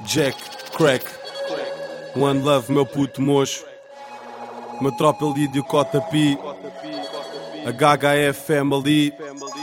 Jack, crack, one love, meu puto mocho. Uma tropa Lídio Cota Pi, a HHF Family.